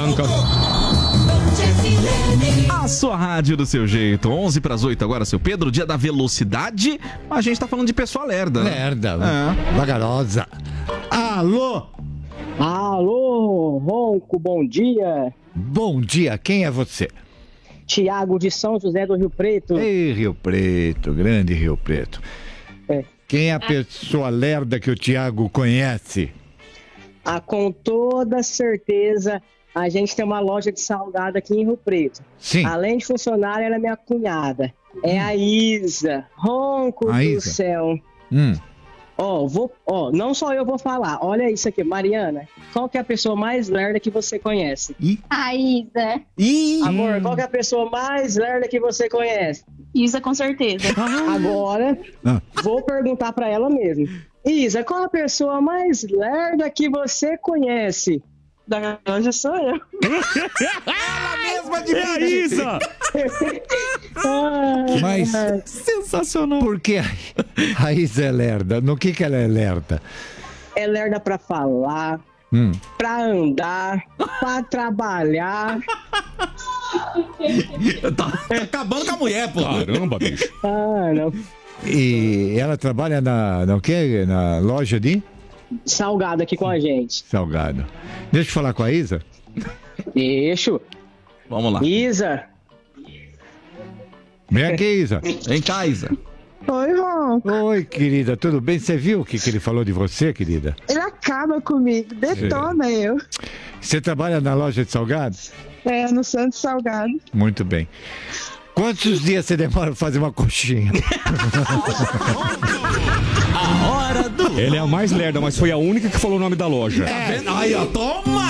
branca. A sua rádio do seu jeito. 11:08 agora, seu Pedro. Dia da velocidade. A gente tá falando de pessoa lerda. Né? Lerda, vagarosa. Alô? Alô, Ronco, bom dia. Bom dia, quem é você? Tiago de São José do Rio Preto. Ei, Rio Preto, grande Rio Preto. É. Quem é a pessoa lerda que o Tiago conhece? Com toda certeza, a gente tem uma loja de salgado aqui em Rio Preto. Sim. Além de funcionária, ela é minha cunhada. É a Isa. Ronco A do Isa. céu. Não só eu vou falar. Olha isso aqui, Mariana. Qual que é a pessoa mais lerda que você conhece? A Isa. Amor, qual que é a pessoa mais lerda que você conhece? Isa, com certeza. Agora, vou perguntar pra ela mesmo. Isa, qual a pessoa mais lerda que você conhece? Da loja sou eu. Ela mesma de É a Isa! Mas, Sensacional. por que a Isa é lerda? No que ela é lerda? É lerda pra falar, pra andar, pra trabalhar. Tá acabando com a mulher, pô. Caramba, bicho. Não. E ela trabalha no quê? Na loja de Salgado aqui com a gente. salgado. Deixa eu falar com a Isa. Deixa. Vamos lá. Isa. Vem aqui, Isa. Vem cá, Isa. Oi, Ronco. Oi, querida, tudo bem? Você viu o que ele falou de você, querida? Ele acaba comigo, detona eu. Você trabalha na loja de salgados? É, no Santos Salgado. Muito bem. Quantos dias você demora pra fazer uma coxinha? Ele é a mais lerda, mas foi a única que falou o nome da loja. Tá vendo? Aí, ó, toma!